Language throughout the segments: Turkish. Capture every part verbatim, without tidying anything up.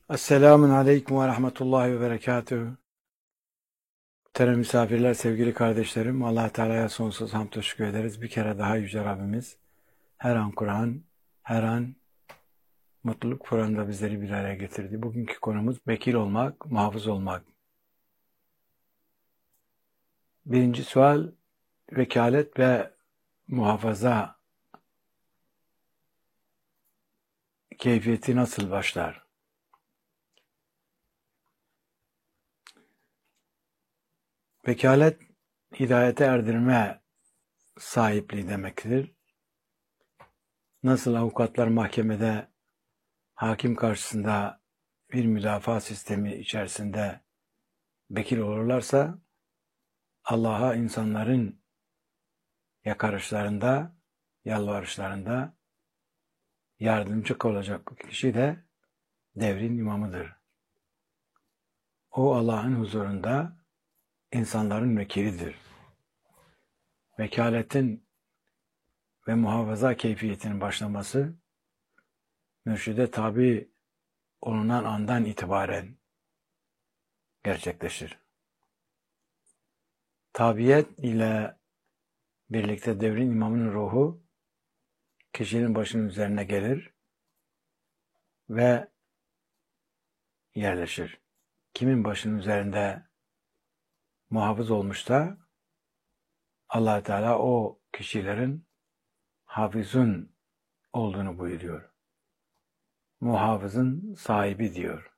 Esselamun Aleyküm ve Rahmetullahi ve Berekatühü. Muhterem misafirler, sevgili kardeşlerim, Allah Teala'ya sonsuz hamd ve şükür ederiz. Bir kere daha Yüce Rabbimiz her an Kur'an, her an mutluluk Kur'an'da bizleri bir araya getirdi. Bugünkü konumuz vekil olmak, muhafız olmak. Birinci sual, vekalet ve muhafaza keyfiyeti nasıl başlar? Vekalet, hidayete erdirme sahipliği demektir. Nasıl avukatlar mahkemede hakim karşısında bir müdafaa sistemi içerisinde vekil olurlarsa, Allah'a insanların yakarışlarında, yalvarışlarında yardımcı olacak kişi de devrin imamıdır. O Allah'ın huzurunda insanların vekilidir. Vekaletin ve muhafaza keyfiyetinin başlaması, mürşide tabi olunan andan itibaren gerçekleşir. Tabiyet ile birlikte devrin imamının ruhu kişinin başının üzerine gelir ve yerleşir. Kimin başının üzerinde muhafız olmuşsa Allah Teala o kişilerin hafizun olduğunu buyuruyor. Muhafızın sahibi diyor.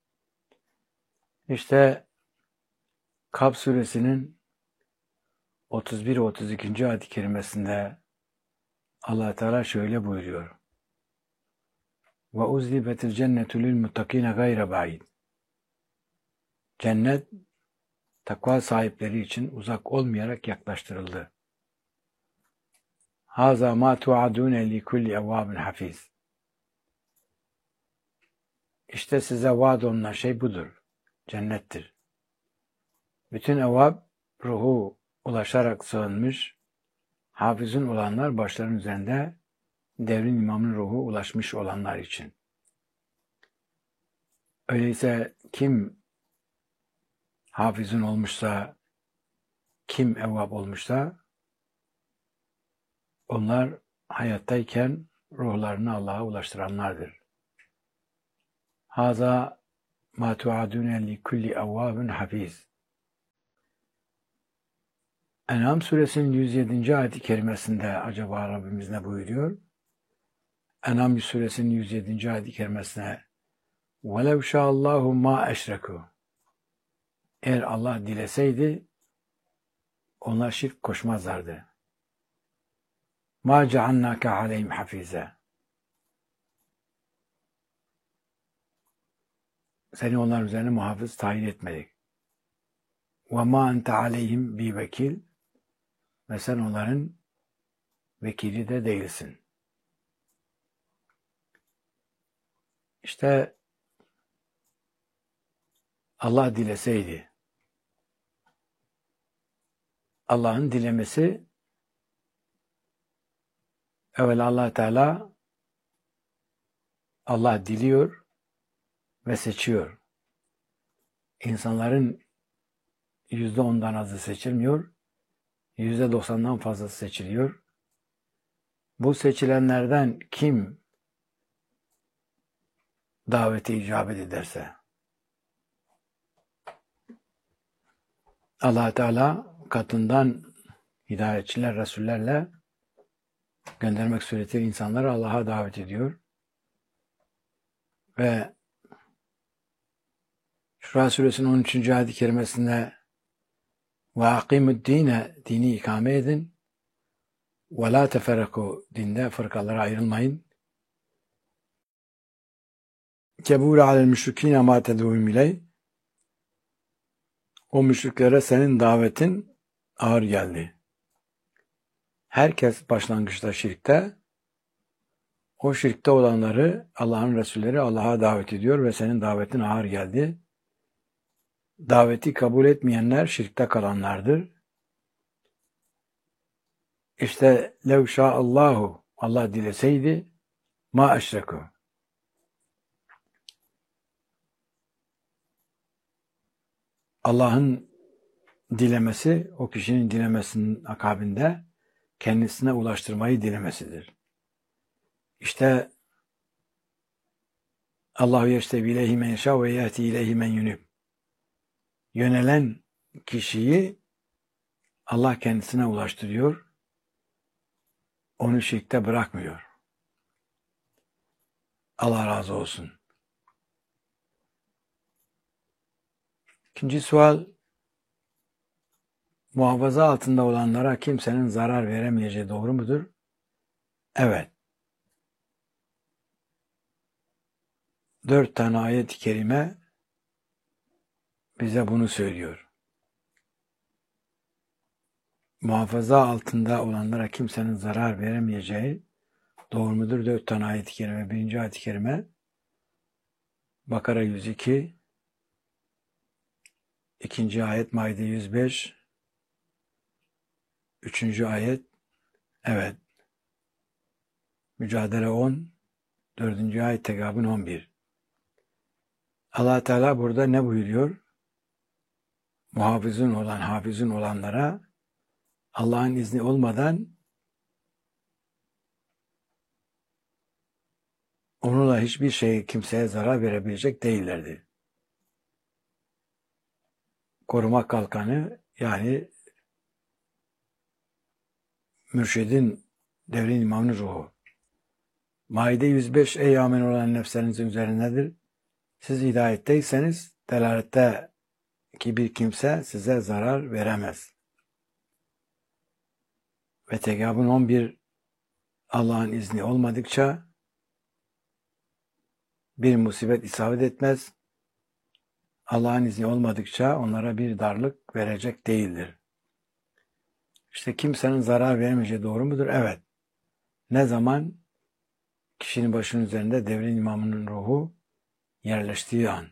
İşte Kaf suresinin otuz bir otuz iki. ayet-i kerimesinde Allah Teala şöyle buyuruyor. Ve uzlibetil cennetu lil muttakine gayre ba'id. Cennet takva sahipleri için uzak olmayarak yaklaştırıldı. Haza ma tuadune li kulli evvabin hafiz. İşte size vaat olunan şey budur. Cennettir. Bütün evvab ruhu ulaşarak sığınmış, hafizin olanlar başların üzerinde devrin imamının ruhu ulaşmış olanlar için. Öyleyse kim hafizin olmuşsa, kim evvab olmuşsa, onlar hayattayken ruhlarını Allah'a ulaştıranlardır. Haza ma tuadune li kulli evvabin hafiz. En'am suresinin yüz yedinci. ayet-i kerimesinde acaba Rabbimiz ne buyuruyor? En'am suresinin yüz yedinci. ayet-i kerimesine وَلَوْ شَاءَ اللّٰهُ مَا اَشْرَكُوا. Eğer Allah dileseydi onlar şirk koşmazlardı. مَا جَعَلْنَاكَ عَلَيْهِمْ حَفِيزًا. Seni onların üzerine muhafız tayin etmedik. وَمَا أَنْتَ عَلَيْهِمْ بِوَكِيلٍ. Ve sen onların vekili de değilsin. İşte Allah dileseydi, Allah'ın dilemesi, evvel Allah Teala, Allah diliyor ve seçiyor. İnsanların yüzde ondan azı seçilmiyor, yüzde doksandan fazlası seçiliyor. Bu seçilenlerden kim davete icabet ederse, Allah Teala katından hidayetçiler, Resullerle göndermek suretiyle insanları Allah'a davet ediyor. Ve Şura suresinin on üçüncü. ayet-i kerimesinde ve akimu'd-dine, dini ikame edin ve la teferraku, dinde fırkalara ayrılmayın. Kebûle alel müşrikîne mâ ted'ûhum ileyh. O müşriklere senin davetin ağır geldi. Herkes başlangıçta şirkte, o şirkte olanları Allah'ın Resulleri Allah'a davet ediyor ve senin davetin ağır geldi. Daveti kabul etmeyenler şirkte kalanlardır. İşte lev şa'allahu, Allah dileseydi ma eşrekû. Allah'ın dilemesi, o kişinin dilemesinin akabinde kendisine ulaştırmayı dilemesidir. İşte Allahu yeştebi ileyhi men yeşâ ve yehdi ileyhi men yunib. Yönelen kişiyi Allah kendisine ulaştırıyor, onu şirkte bırakmıyor. Allah razı olsun. İkinci sual, muhafaza altında olanlara kimsenin zarar veremeyeceği doğru mudur? Evet. Dört tane ayet-i kerime bize bunu söylüyor. Muhafaza altında olanlara kimsenin zarar veremeyeceği doğru mudur? Dört tane ayet-i kerime. Birinci ayet-i kerime Bakara yüz iki, ikinci ayet Maide yüz beş, üçüncü ayet evet Mücadele on, dördüncü ayet Tegabun on bir. Allah Teala burada ne buyuruyor? Muhafızın olan, hafizin olanlara Allah'ın izni olmadan onunla hiçbir şey kimseye zarar verebilecek değillerdi. Koruma kalkanı yani mürşidin, devrin imamının ruhu. Maide yüz beş, ey amin olan nefslerinizin üzerindedir. Siz hidayetteyseniz delalette ki bir kimse size zarar veremez. Ve Tegabun on bir, Allah'ın izni olmadıkça bir musibet isabet etmez. Allah'ın izni olmadıkça onlara bir darlık verecek değildir. İşte kimsenin zarar veremeyeceği doğru mudur? Evet. Ne zaman? Kişinin başının üzerinde devrin imamının ruhu yerleştiği an.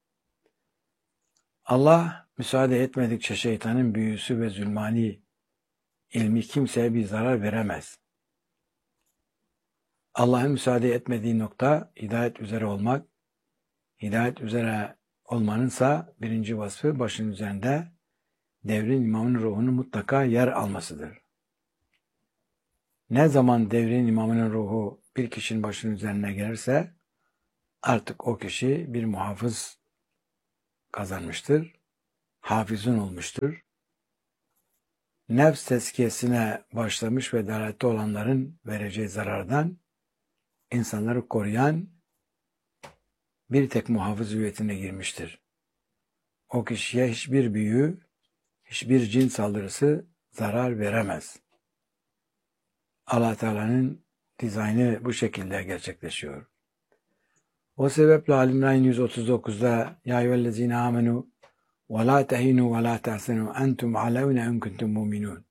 Allah müsaade etmedikçe şeytanın büyüsü ve zulmani ilmi kimseye bir zarar veremez. Allah'ın müsaade etmediği nokta hidayet üzere olmak. Hidayet üzere olmanınsa birinci vasfı başının üzerinde devrin imamının ruhunun mutlaka yer almasıdır. Ne zaman devrin imamının ruhu bir kişinin başının üzerine gelirse artık o kişi bir muhafız kazanmıştır, hafizun olmuştur. Nefs tezkiyesine başlamış ve dalalette olanların vereceği zarardan insanları koruyan bir tek muhafız hüviyetine girmiştir. O kişiye hiçbir büyü, hiçbir cin saldırısı zarar veremez. Allah Teala'nın dizaynı bu şekilde gerçekleşiyor. O sebeple Ali-İmran yüz otuz dokuzda Ya eyyühellezine amenu ve la tehinu ve la tahsenu entum alevne en kuntum mu'minun.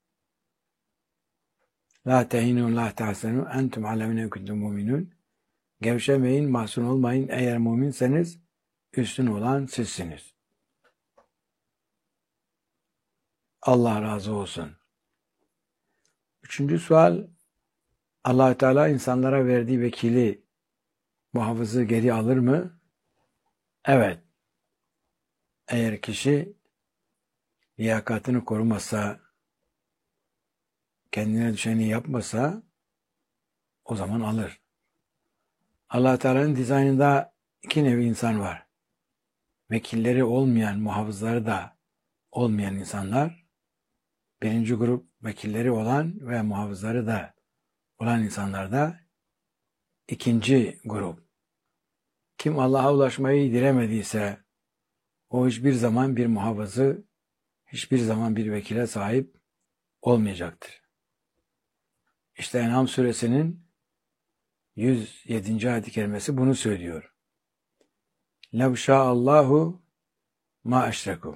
La tehinu la tahsenu entum alevne en kuntum mu'minun. Gevşemeyin, mahzun olmayın. Eğer müminseniz üstün olan sizsiniz. Allah razı olsun. Üçüncü sual, Allah Teala insanlara verdiği vekili, muhafızı geri alır mı? Evet. Eğer kişi liyakatını korumasa, kendine düşeni yapmasa o zaman alır. Allah Teala'nın dizaynında iki nevi insan var. Vekilleri olmayan, muhafızları da olmayan insanlar. Birinci grup vekilleri olan ve muhafızları da olan insanlar da ikinci grup. Kim Allah'a ulaşmayı dilemediyse o hiçbir zaman bir muhafızı, hiçbir zaman bir vekile sahip olmayacaktır. İşte En'am suresinin yüz yedinci ayet-i kerimesi bunu söylüyor. لَوْ شَاءَ اللّٰهُ مَا اَشْرَكُوا.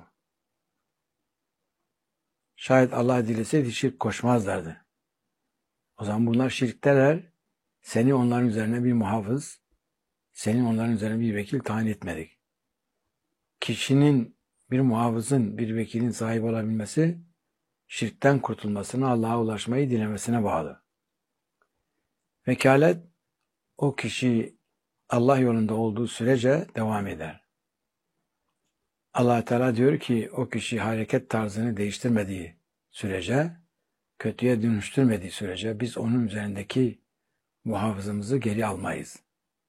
Şayet Allah dileseydi şirk koşmazlardı. O zaman bunlar şirkteler. Seni onların üzerine bir muhafız, senin onların üzerine bir vekil tayin etmedik. Kişinin, bir muhafızın, bir vekilin sahip olabilmesi, şirkten kurtulmasına, Allah'a ulaşmayı dilemesine bağlı. Vekalet, o kişi Allah yolunda olduğu sürece devam eder. Allah Teala diyor ki o kişi hareket tarzını değiştirmediği sürece, kötüye dönüştürmediği sürece biz onun üzerindeki muhafızımızı geri almayız.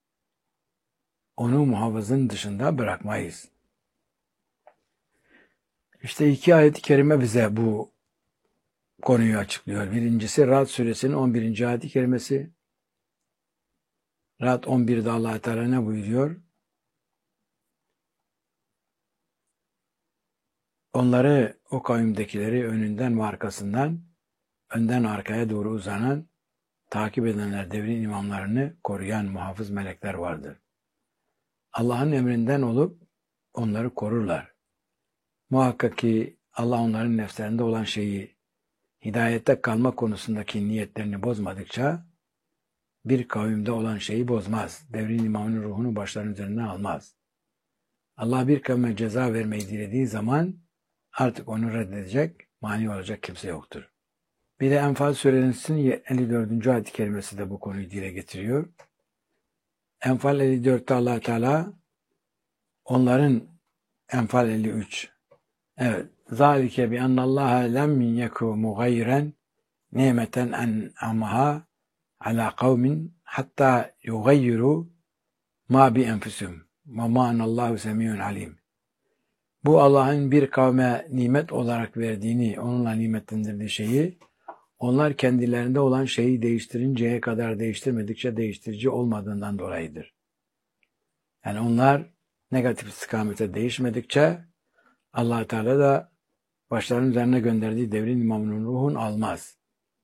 Onu muhafızın dışında bırakmayız. İşte iki ayet-i kerime bize bu konuyu açıklıyor. Birincisi Ra'd suresinin on birinci ayet-i kerimesi. Ra'd on birde Allah Teala ne buyuruyor? Onları, o kavimdekileri önünden ve arkasından, önden arkaya doğru uzanan, takip edenler, devrin imamlarını koruyan muhafız melekler vardır. Allah'ın emrinden olup onları korurlar. Muhakkak ki Allah onların nefslerinde olan şeyi, hidayette kalma konusundaki niyetlerini bozmadıkça, bir kavimde olan şeyi bozmaz. Devrin imamının ruhunu başlarının üzerinden almaz. Allah bir kavme ceza vermeyi dilediği zaman artık onu reddedecek, mani olacak kimse yoktur. Bir de Enfal suresinin elli dördüncü ayet-i kerimesi de bu konuyu dile getiriyor. Enfal elli dörtte Allah Teala onların Enfal elli üç. Evet. Zalike bi ennallaha lem yeku mugayren nimeten en'amaha ala kavmin hatta yugayyiru ma bi enfusihim ve ma anallahu semiyun alim. Bu Allah'ın bir kavme nimet olarak verdiğini, onunla nimetlendirdiği şeyi, onlar kendilerinde olan şeyi değiştirinceye kadar değiştirmedikçe değiştirici olmadığından dolayıdır. Yani onlar negatif istikamete değişmedikçe Allah Teala da başlarının üzerine gönderdiği devrin imamının ruhunu almaz.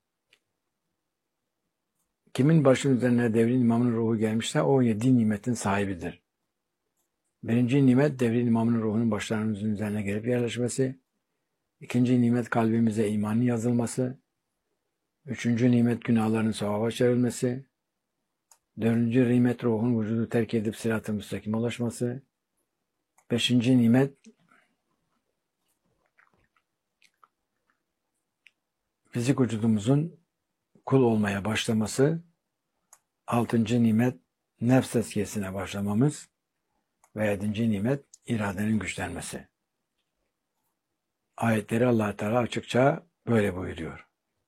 Kimin başının üzerine devrin imamının ruhu gelmişse o yedi nimetin sahibidir. Birinci nimet devrin imamının ruhunun başlarımızın üzerine gelip yerleşmesi. İkinci nimet kalbimize imanın yazılması. Üçüncü nimet günahların sevaba çevrilmesi. Dördüncü nimet ruhun vücudu terk edip sırat-ı müstakime ulaşması. Beşinci nimet fizik vücudumuzun kul olmaya başlaması. Altıncı nimet nefs tezkiyesine başlamamız. Ve yedinci nimet iradenin güçlenmesi. Ayetleri Allah Teala açıkça böyle buyuruyor.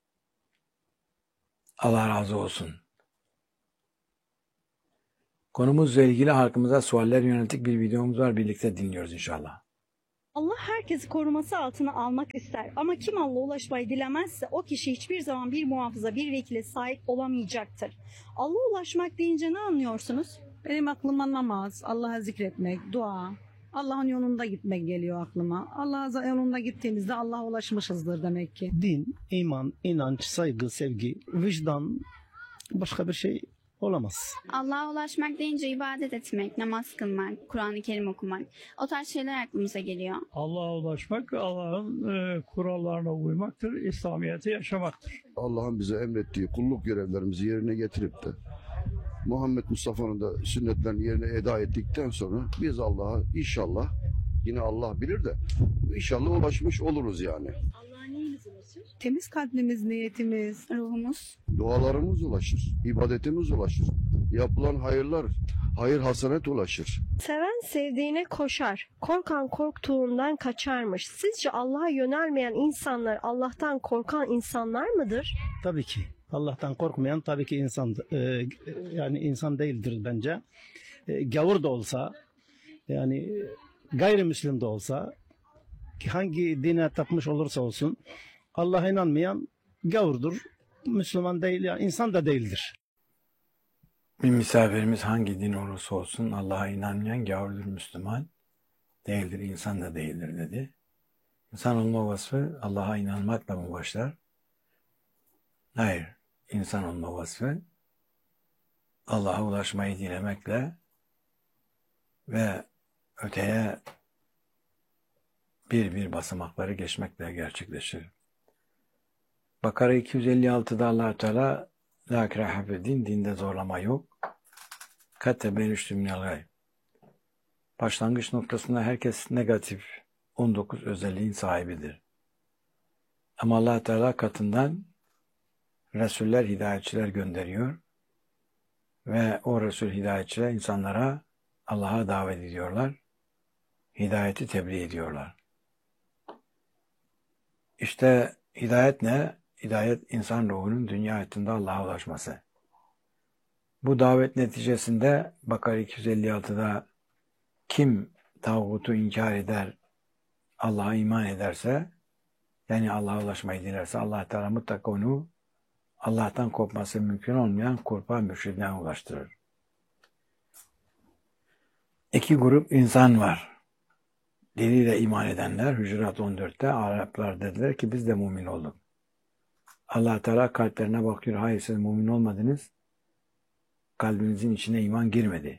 Allah razı olsun. Konumuzla ilgili halkımıza sualler yönelik bir videomuz var. Birlikte dinliyoruz inşallah. Allah herkesi koruması altına almak ister ama kim Allah'a ulaşmayı dilemezse o kişi hiçbir zaman bir muhafıza, bir vekile sahip olamayacaktır. Allah'a ulaşmak deyince ne anlıyorsunuz? Benim aklıma namaz, Allah'a zikretmek, dua, Allah'ın yolunda gitmek geliyor aklıma. Allah'a yolunda gittiğimizde Allah'a ulaşmışızdır demek ki. Din, iman, inanç, saygı, sevgi, vicdan, başka bir şey olamaz. Allah'a ulaşmak deyince ibadet etmek, namaz kılmak, Kur'an-ı Kerim okumak, o tarz şeyler aklımıza geliyor. Allah'a ulaşmak, Allah'ın e, kurallarına uymaktır, İslamiyet'i yaşamaktır. Allah'ın bize emrettiği kulluk görevlerimizi yerine getirip de Muhammed Mustafa'nın da sünnetlerini yerine eda ettikten sonra biz Allah'a inşallah, yine Allah bilir de inşallah ulaşmış oluruz yani. Allah'a neyiniz ulaşır? Temiz kalbimiz, niyetimiz. Ruhumuz. Dualarımız ulaşır, ibadetimiz ulaşır. Yapılan hayırlar, hayır hasenet ulaşır. Seven sevdiğine koşar, korkan korktuğundan kaçarmış. Sizce Allah'a yönelmeyen insanlar Allah'tan korkan insanlar mıdır? Tabii ki. Allah'tan korkmayan tabii ki insan, e, yani insan değildir bence. E, gavur da olsa, yani gayrimüslim de olsa, hangi dine tapmış olursa olsun, Allah'a inanmayan gavurdur. Müslüman değil, yani insan da değildir. Bir misafirimiz hangi din olursa olsun Allah'a inanmayan gavurdur, Müslüman değildir, insan da değildir dedi. İnsan olma vasfı Allah'a inanmakla mı başlar? Hayır. İnsan olma vasfı Allah'a ulaşmayı dilemekle ve öteye bir bir basamakları geçmekle gerçekleşir. Bakara iki yüz elli altıda Allah Teala la ikrahe fid-din, dinde zorlama yok. Kad tebeyyene minel gay. Başlangıç noktasında herkes negatif on dokuz özelliğin sahibidir. Ama Allah Teala katından Resuller, hidayetçiler gönderiyor ve o Resul hidayetçiler insanlara Allah'a davet ediyorlar. hidayeti tebliğ ediyorlar. İşte hidayet ne? Hidayet insan ruhunun dünya hayatında Allah'a ulaşması. Bu davet neticesinde Bakara iki yüz elli altıda kim tağutu inkar eder, Allah'a iman ederse, yani Allah'a ulaşmayı dilerse Allah Teala mutlaka onu Allah'tan kopması mümkün olmayan kurban mürşidine ulaştırır. İki grup insan var. Diliyle iman edenler, Hücurat on dörtte Araplar dediler ki biz de mümin olduk. Allah Teala kalplerine bakıyor. Hayır siz mümin olmadınız. Kalbinizin içine iman girmedi.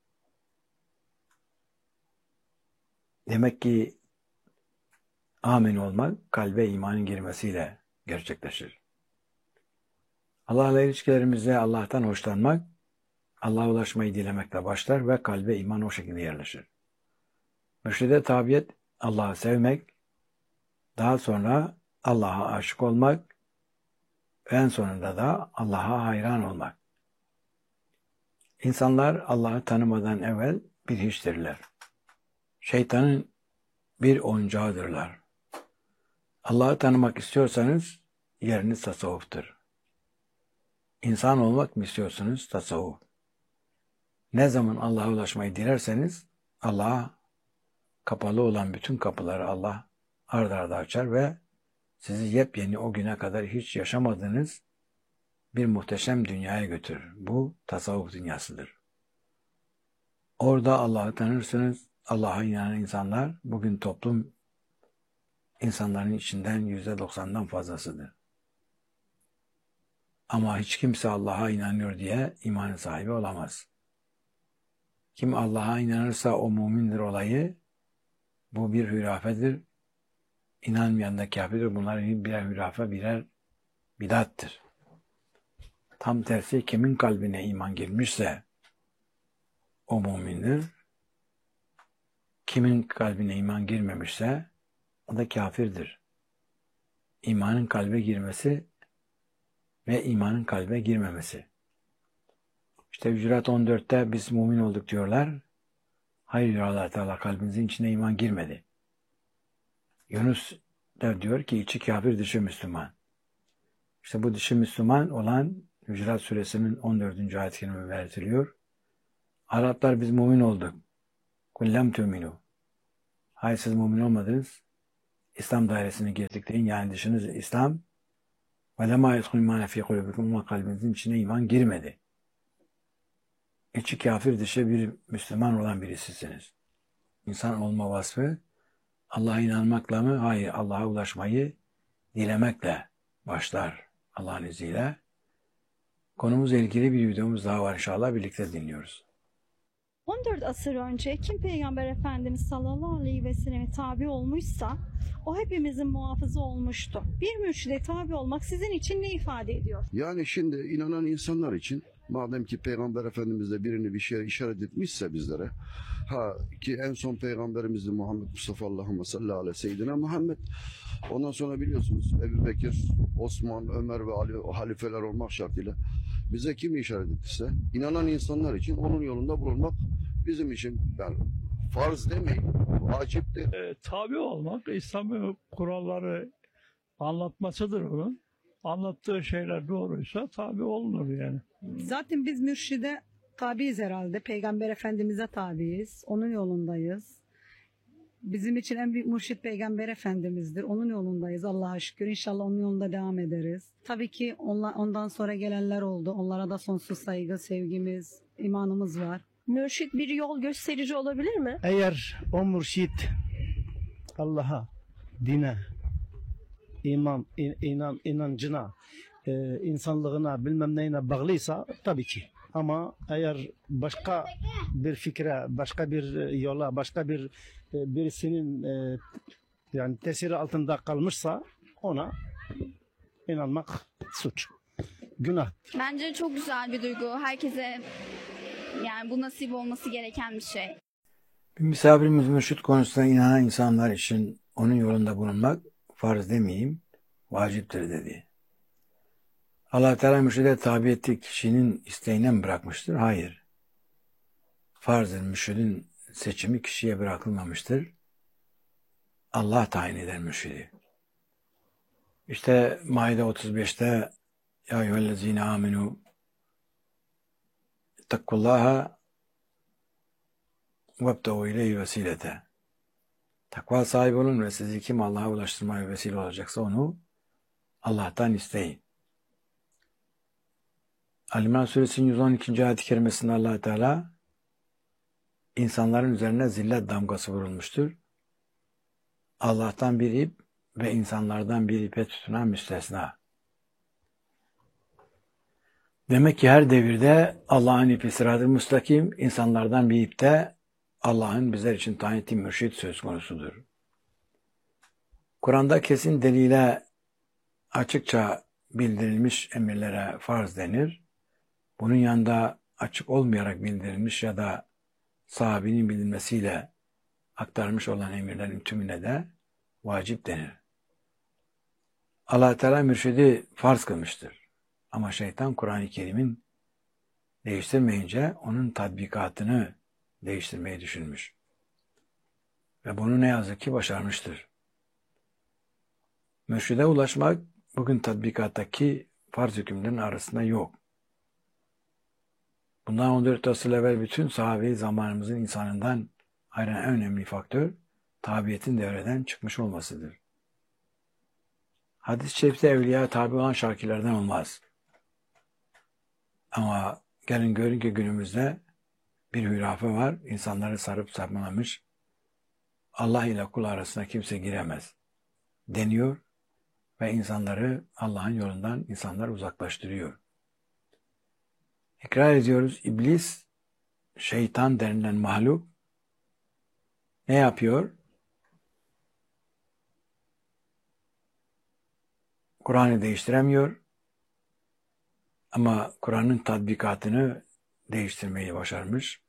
Demek ki amin olmak kalbe imanın girmesiyle gerçekleşir. Allah'la ilişkilerimizde Allah'tan hoşlanmak, Allah'a ulaşmayı dilemekle başlar ve kalbe iman o şekilde yerleşir. Mürşide tabiyet Allah'ı sevmek, daha sonra Allah'a aşık olmak ve en sonunda da Allah'a hayran olmak. İnsanlar Allah'ı tanımadan evvel bir hiçtirler. Şeytanın bir oyuncağıdırlar. Allah'ı tanımak istiyorsanız yeriniz tasavvuftur. İnsan olmak mı istiyorsunuz? Tasavvuf. Ne zaman Allah'a ulaşmayı dilerseniz Allah'a kapalı olan bütün kapıları Allah ard arda açar ve sizi yepyeni o güne kadar hiç yaşamadığınız bir muhteşem dünyaya götürür. Bu tasavvuf dünyasıdır. Orada Allah'ı tanırsınız. Allah'a inanan insanlar bugün toplum insanların içinden yüzde doksandan fazlasıdır. Ama hiç kimse Allah'a inanıyor diye imanın sahibi olamaz. Kim Allah'a inanırsa o mümindir olayı, bu bir hürafedir. İnanmayan da kafirdir. Bunlar birer hürafe, birer bidattır. Tam tersi kimin kalbine iman girmişse o mümindir. Kimin kalbine iman girmemişse o da kafirdir. İmanın kalbe girmesi ve imanın kalbe girmemesi. İşte Hücurat on dörtte biz mümin olduk diyorlar. Hayır diyor Allah Teala, kalbinizin içine iman girmedi. Yunus da diyor ki içi kafir dışı Müslüman. İşte bu dışı Müslüman olan Hücurat suresinin on dördüncü ayet-i kerime belirtiliyor. Araplar biz mümin olduk. Kullem tüminu. Hayır siz mümin olmadınız. İslam dairesine girdik deyin. Yani dışınız İslam. Ve lemâ yedhul imâne fî kulûbikum, ama kalbinizin içine iman girmedi. İçi kafir dışı bir Müslüman olan birisisiniz. İnsan olma vasfı Allah'a inanmakla mı? Hayır, Allah'a ulaşmayı dilemekle başlar Allah'ın izniyle. Konumuzla ilgili bir videomuz daha var inşallah, birlikte dinliyoruz. on dört asır önce kim Peygamber Efendimiz sallallahu aleyhi ve selleme tabi olmuşsa o hepimizin muhafızı olmuştu. Bir mürşide tabi olmak sizin için ne ifade ediyor? Yani şimdi inanan insanlar için madem ki Peygamber Efendimiz de birini bir şeye işaret etmişse bizlere, ha ki en son Peygamberimiz de Muhammed Mustafa Allahümme sallallahu aleyhi ve seyyidina Muhammed, ondan sonra biliyorsunuz Ebu Bekir, Osman, Ömer ve Ali halifeler olmak şartıyla bize kim işaret ettiyse inanan insanlar için onun yolunda bulunmak bizim için yani farz demeyin, vaciptir. E, tabi olmak, İslam'ın kuralları anlatmasıdır onun. Anlattığı şeyler doğruysa tabi olunur yani. Zaten biz mürşide tabiiz herhalde. Peygamber Efendimiz'e tabiiz. Onun yolundayız. Bizim için en büyük mürşit Peygamber Efendimiz'dir. Onun yolundayız Allah'a şükür. İnşallah onun yolunda devam ederiz. Tabii ki onlar, ondan sonra gelenler oldu. Onlara da sonsuz saygı, sevgimiz, imanımız var. Mürşit bir yol gösterici olabilir mi? Eğer o mürşit Allah'a, dine, iman, in, inan, inancına, e, insanlığına, bilmem neyine bağlıysa tabii ki. Ama eğer başka bir fikre, başka bir yola, başka bir e, birisinin e, yani tesiri altında kalmışsa ona inanmak suç, günah. Bence çok güzel bir duygu. Herkese yani bu nasip olması gereken bir şey. Bir misafirimiz mürşit konusunda inanan insanlar için onun yolunda bulunmak farz demeyeyim, vaciptir dedi. Allah Teala mürşide tabi ettiği kişinin isteğine mi bırakmıştır? Hayır. Farzdır. Mürşidin seçimi kişiye bırakılmamıştır. Allah tayin eder mürşidi. İşte Maide otuz beşte Ya eyyühellezine aminu ittakullaha vebtehu ileyhi vesilete. Takva sahibi olun ve sizi kim Allah'a ulaştırmaya vesile olacaksa onu Allah'tan isteyin. Ali-İmran Suresinin yüz on ikinci ayet-i kerimesinde Allah Teala insanların üzerine zillet damgası vurulmuştur. Allah'tan bir ip ve insanlardan bir ipe tutunan müstesna. Demek ki her devirde Allah'ın ipi sırat-ı müstakim, insanlardan bir ipte Allah'ın bizler için tayin ettiği mürşid söz konusudur. Kur'an'da kesin delile açıkça bildirilmiş emirlere farz denir. Bunun yanında açık olmayarak bildirilmiş ya da sahabinin bilinmesiyle aktarmış olan emirlerin tümüne de vacip denir. Allah Teala mürşidi farz kılmıştır. Ama şeytan Kur'an-ı Kerim'in değiştirmeyince onun tatbikatını değiştirmeyi düşünmüş. Ve bunu ne yazık ki başarmıştır. Mürşide ulaşmak bugün tatbikattaki farz hükümlerin arasında yok. Bundan on dört asır evvel bütün sahabe zamanımızın insanından ayrılan en önemli faktör tabiyetin devreden çıkmış olmasıdır. Hadis-i şerifte evliya tabi olan şakirlerden olmaz. Ama gelin görün ki günümüzde bir hürafe var, insanları sarıp sarmalamış, Allah ile kul arasına kimse giremez deniyor ve insanları Allah'ın yolundan insanlar uzaklaştırıyor. İkrar ediyoruz, iblis, şeytan denilen mahluk ne yapıyor? Kur'an'ı değiştiremiyor ama Kur'an'ın tatbikatını değiştirmeyi başarmış.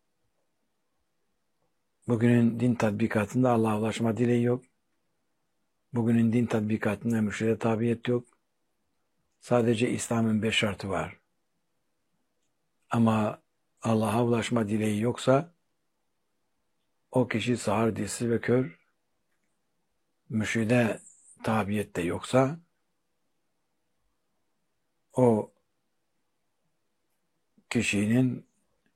Bugünün din tatbikatında Allah'a ulaşma dileği yok. Bugünün din tatbikatında mürşide tabiyet yok. Sadece İslam'ın beş şartı var. Ama Allah'a ulaşma dileği yoksa o kişi sağır, dilsiz ve kör, mürşide tabiyet de yoksa o kişinin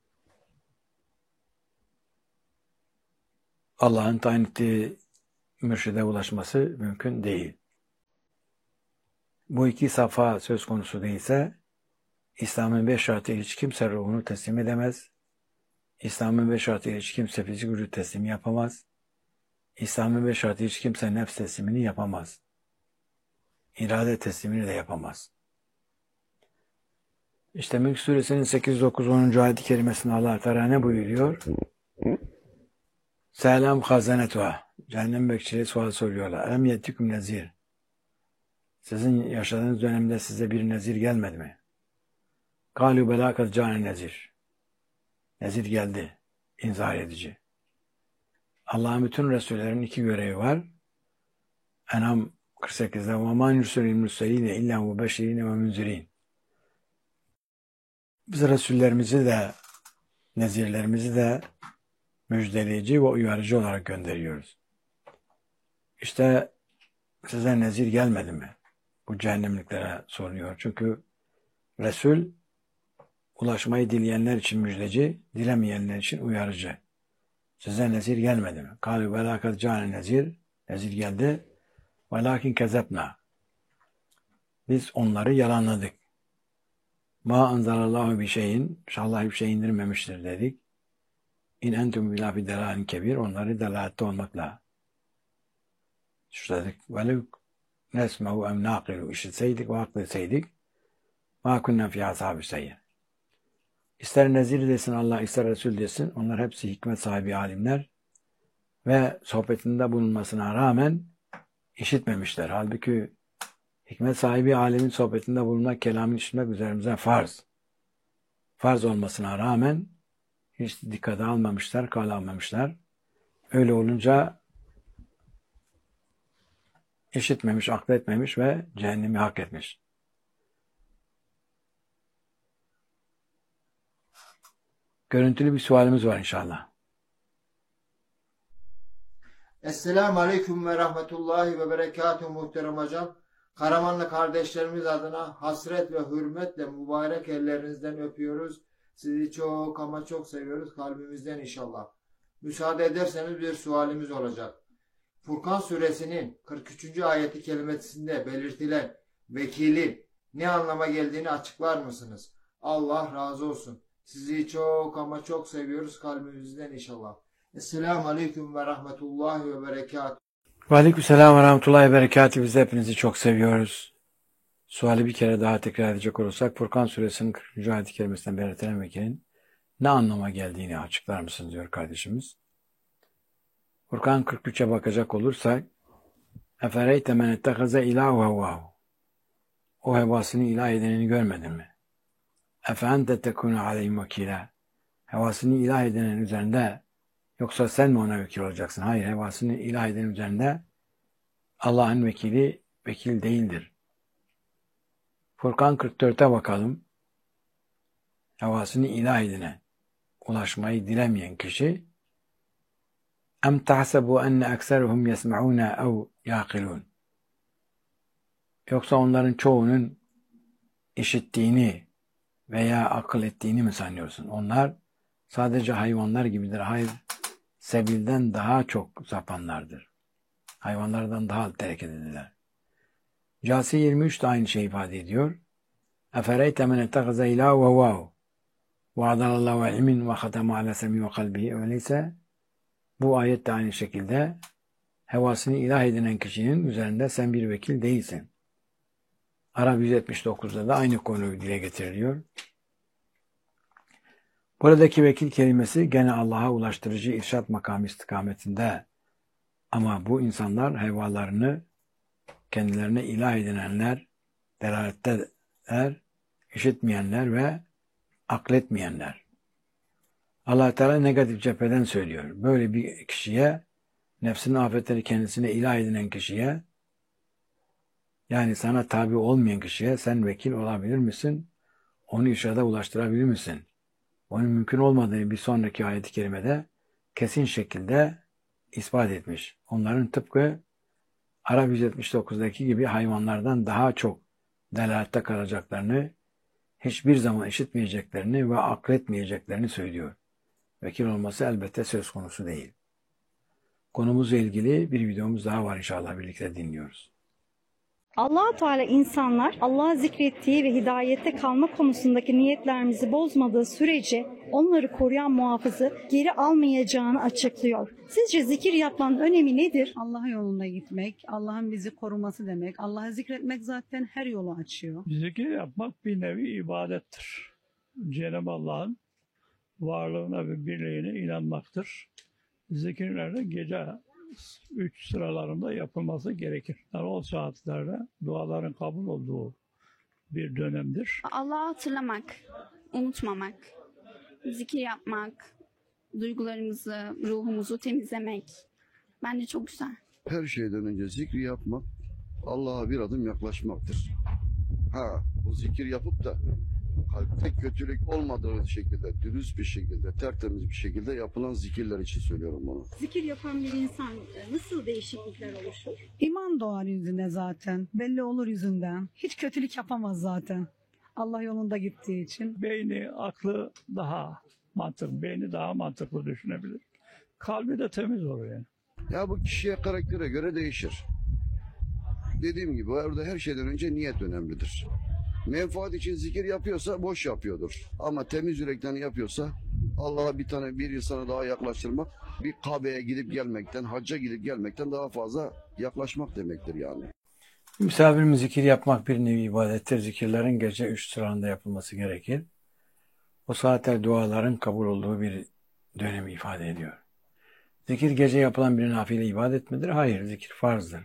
Allah'ın tayin ettiği mürşide ulaşması mümkün değil. Bu iki safa söz konusu değilse İslam'ın beş şartıyla hiç kimse ruhunu teslim edemez. İslam'ın beş şartıyla hiç kimse fizik vücut teslimi yapamaz. İslam'ın beş şartıyla hiç kimse nefs teslimini yapamaz. İrade teslimini de yapamaz. İşte Mülk Suresinin sekiz dokuz onuncu ayet-i kerimesinde Allah Teala ne buyuruyor? Selam hazanetuha. Cehennem bekçileri sual soruyorlar. Elem yettikum nezir. Sizin yaşadığınız dönemde size bir nezir gelmedi mi? Kalu bela kad cane nezir. Nezir geldi. İnzar edici. Allah'ın bütün Resullerin iki görevi var. En'am kırk sekizde وَمَا نُرْسُلِ الْمُرْسَلِينَ اِلَّا مُبَشِّرِينَ وَمُنْزِرِينَ. Biz Resullerimizi de nezirlerimizi de müjdeleyici ve uyarıcı olarak gönderiyoruz. İşte size nezir gelmedi mi? Bu cehennemliklere soruyor. Çünkü Resul ulaşmayı dileyenler için müjdeci, dilemeyenler için uyarıcı. Size nezir gelmedi mi? Kâlû belâ kad câne nezir. Nezir geldi. Velâkin kezebnâ. Biz onları yalanladık. Ma anzalallahu bir şeyin, Allah bir şey indirmemiştir dedik. İn entum bilâ fi delâlin kebir. Onları delalette olmakla suçladık. Velev nesmehu em nâkilu. İşitseydik ve akletseydik. Ma kunna fî asâbü seyyir. İster nezir desin Allah, ister Resul desin. Onlar hepsi hikmet sahibi alimler. Ve sohbetinde bulunmasına rağmen işitmemişler. Halbuki hikmet sahibi alimin sohbetinde bulunmak, kelamını işitmek üzerimize farz. Farz olmasına rağmen hiç dikkate almamışlar, kale almamışlar. Öyle olunca işitmemiş, akletmemiş ve cehennemi hak etmiş. Görüntülü bir sualimiz var inşallah. Esselamu Aleyküm ve Rahmetullahi ve Berekatuhu muhterem hocam. Karamanlı kardeşlerimiz adına hasret ve hürmetle mübarek ellerinizden öpüyoruz. Sizi çok ama çok seviyoruz kalbimizden inşallah. Müsaade ederseniz bir sualimiz olacak. Furkan suresinin kırk üçüncü ayeti kelimesinde belirtilen vekilin ne anlama geldiğini açıklar mısınız? Allah razı olsun. Sizi çok ama çok seviyoruz kalbimizden inşallah. Esselamu Aleyküm ve Rahmetullahi ve Berekatuhu. Ve aleykümselam ve rahmetullahi ve berekatuhu. Biz hepinizi çok seviyoruz. Suali bir kere daha tekrar edecek olursak Furkan suresinin kırk üçüncü ayet-i kerimesinden belirtilen vekilin ne anlama geldiğini açıklar mısınız diyor kardeşimiz. Furkan kırk üçe bakacak olursak Efereyte men ettehaze ilahu hevahu. O hevasını ilah edenini görmedin mi? Efe ente tekunu aleyhim vekila. Hevasını ilah edenin üzerinde yoksa sen mi ona vekil olacaksın? Hayır, hevasını ilah edenin üzerinde Allah'ın vekili vekil değildir. Furkan kırk dörte bakalım. Hevasını ilah edine ulaşmayı dilemeyen kişi em tahsebu enne ekseruhum yesma'una ev yaqilun. Yoksa onların çoğunun işittiğini veya akıl ettiğini mi sanıyorsun? Onlar sadece hayvanlar gibidir. Hayır, sebilden daha çok sapanlardır. Hayvanlardan daha alt hareket ederler. Câsi yirmi üç de aynı şey ifade ediyor. Efereyte men ettehaze ilâhu ve vâhu ve adalallahu ilmin ve hatama ala semi ve kalbihi. Öyleyse bu ayet de aynı şekilde hevasını ilah edinen kişinin üzerinde sen bir vekil değilsin. Arap yüz yetmiş dokuzda da aynı konuyu dile getiriliyor. Buradaki vekil kelimesi gene Allah'a ulaştırıcı irşat makamı istikametinde. Ama bu insanlar hevalarını kendilerine ilah edinenler, delaletteler, işitmeyenler ve akletmeyenler. Allah Teala negatif cepheden söylüyor. Böyle bir kişiye, nefsinin afetleri kendisine ilah edinen kişiye, yani sana tabi olmayan kişiye sen vekil olabilir misin? Onu irşada ulaştırabilir misin? Onun mümkün olmadığını bir sonraki ayet-i kerimede kesin şekilde ispat etmiş. Onların tıpkı Arap yüz yetmiş dokuzdaki gibi hayvanlardan daha çok delalette kalacaklarını, hiçbir zaman işitmeyeceklerini ve akletmeyeceklerini söylüyor. Vekil olması elbette söz konusu değil. Konumuzla ilgili bir videomuz daha var, inşallah birlikte dinliyoruz. Allah-u Teala insanlar Allah'ı zikrettiği ve hidayette kalma konusundaki niyetlerimizi bozmadığı sürece onları koruyan muhafızı geri almayacağını açıklıyor. Sizce zikir yapmanın önemi nedir? Allah yolunda gitmek, Allah'ın bizi koruması demek. Allah'ı zikretmek zaten her yolu açıyor. Zikir yapmak bir nevi ibadettir. Cenab-ı Allah'ın varlığına ve birliğine inanmaktır. Zikirlerde gece üç sıralarında yapılması gerekir. Yani o saatlerde duaların kabul olduğu bir dönemdir. Allah'ı hatırlamak, unutmamak, zikir yapmak, duygularımızı, ruhumuzu temizlemek bence çok güzel. Her şeyden önce zikri yapmak, Allah'a bir adım yaklaşmaktır. Ha, bu zikir yapıp da kalpte kötülük olmadığı şekilde, dürüst bir şekilde, tertemiz bir şekilde yapılan zikirler için söylüyorum bunu. Zikir yapan bir insan nasıl değişiklikler oluşur? İman doğar yüzüne zaten. Belli olur yüzünden. Hiç kötülük yapamaz zaten. Allah yolunda gittiği için. Beyni, aklı daha mantıklı, beyni daha mantıklı düşünebilir. Kalbi de temiz olur yani. Ya bu kişiye, karaktere göre değişir. Dediğim gibi orada her şeyden önce niyet önemlidir. Menfaat için zikir yapıyorsa boş yapıyordur. Ama temiz yürekten yapıyorsa Allah'a bir tane bir insana daha yaklaştırmak, bir Kabe'ye gidip gelmekten, hacca gidip gelmekten daha fazla yaklaşmak demektir yani. Misafirimiz zikir yapmak bir nevi ibadettir. Zikirlerin gece üç sıralarında yapılması gerekir. O saatler duaların kabul olduğu bir dönemi ifade ediyor. Zikir gece yapılan bir nafile ibadet midir? Hayır, zikir farzdır.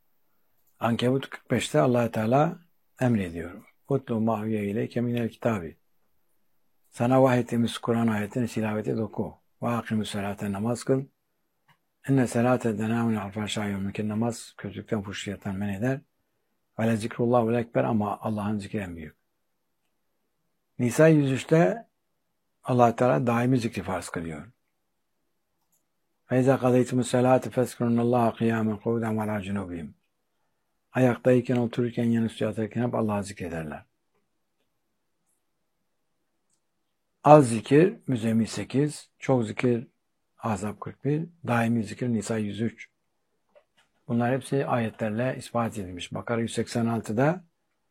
Ankebut kırk beşte Allah Teala emrediyor. Utlu ma'viye ileyke minel kitabi. Sana vahyettiğimiz Kur'an ayetini tilavete doku. Ve akimü salate, namaz kıl. Enne salate denâmune alfâşâ yevmüke, namaz kötülükten fuhşiyattan men eder. Ve le zikrullahu ekber, ama Allah'ın zikri en büyük. Nisa yüz üçte Allah Teala daimi zikri farz kılıyor. فَاِذَا قَضَيْتُمُ السَّلَاتِ فَاسْكُرُنَّ اللّٰهَ قِيَامًا قُعُودًا وَعَلَى جُنُوبِهِمْ. Ayaktayken, otururken, yanüstü yatarken hep Allah'ı zikrederler. Az zikir Müzzemmil sekiz, çok zikir Ahzab kırk bir, daimi zikir Nisa yüz üç. Bunlar hepsi ayetlerle ispat edilmiş. Bakara yüz seksen altıda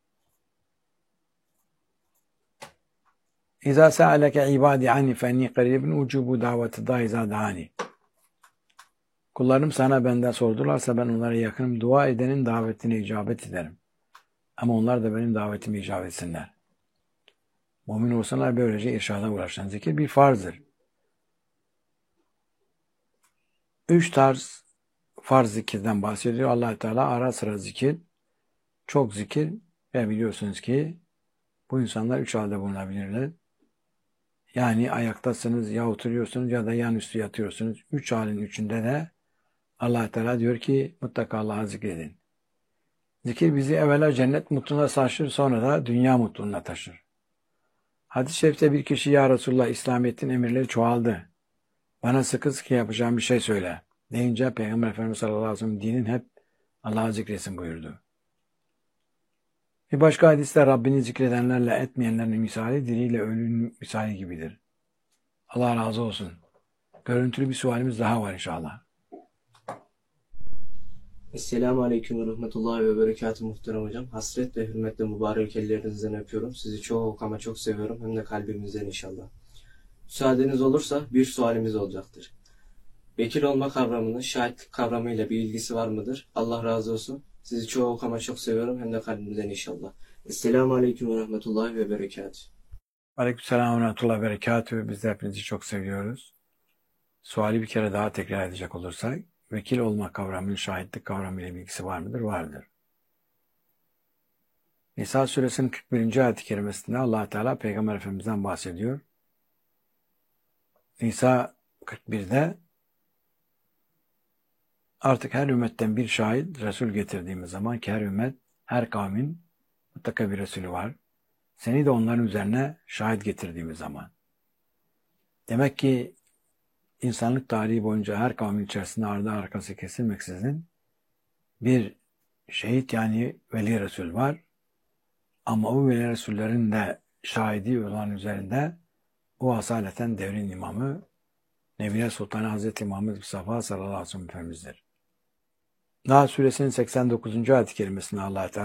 İza sa'aleke ibadi anni fenni qaribun ucubu daveti da iza dani. Kullarım sana benden sordularsa ben onlara yakınım. Dua edenin davetine icabet ederim. Ama onlar da benim davetime icabet etsinler. Mümin olsalar böylece irşada uğraşan zikir bir farzdır. Üç tarz farz zikirden bahsediyor Allah Teala. Ara sıra zikir, çok zikir ve biliyorsunuz ki bu insanlar üç halde bulunabilirler. Yani ayaktasınız ya oturuyorsunuz ya da yan üstü yatıyorsunuz. Üç halin üçünde de Allah Teala diyor ki mutlaka Allah'ı zikredin. Zikir bizi evvela cennet mutluluğuna taşır, sonra da dünya mutluluğuna taşır. Hadis-i şerifte bir kişi ya Resulullah İslamiyet'in emirleri çoğaldı. Bana sıkı sıkı yapacağım bir şey söyle. Deyince Peygamber Efendimiz sallallahu aleyhi ve sellem dinin hep Allah'ı zikretsin buyurdu. Bir başka hadiste Rabbini zikredenlerle etmeyenlerin misali diriyle ölünün misali gibidir. Allah razı olsun. Görüntülü bir sualimiz daha var inşallah. Esselamu Aleyküm ve Rahmetullahi ve Berekatuhu muhterem hocam. Hasret ve hürmetle mübarek ellerinizden öpüyorum. Sizi çok ama çok seviyorum. Hem de kalbimizden inşallah. Müsaadeniz olursa bir sualimiz olacaktır. Vekil olma kavramının şahitlik kavramıyla bir ilgisi var mıdır? Allah razı olsun. Sizi çok ama çok seviyorum. Hem de kalbimizden inşallah. Esselamu Aleyküm ve Rahmetullahi ve Berekatuhu. Aleykümselam ve Rahmetullahi ve Berekatuhu. Biz de hepinizi çok seviyoruz. Suali bir kere daha tekrar edecek olursak, vekil olma kavramının şahitlik kavramıyla bilgisi var mıdır? Vardır. Nisa suresinin kırk birinci ayet-i kerimesinde Allah Teala Peygamber Efendimiz'den bahsediyor. Nisa kırk birde artık her ümmetten bir şahit, Resul getirdiğimiz zaman ki her ümmet, her kavmin mutlaka bir Resulü var. Seni de onların üzerine şahit getirdiğimiz zaman. Demek ki İnsanlık tarihi boyunca her kavmin içerisinde ardı arkası kesilmeksizin bir şehit yani Veli Resul var. Ama o Veli Resullerin de şahidi olan üzerinde o asaleten devrin imamı Nebiler Sultanı Hazreti Muhammed Mustafa sallallahu aleyhi ve sellem Efendimiz'dir. Nahl suresinin seksen dokuzuncu ayet-i kerimesinde Allah Teala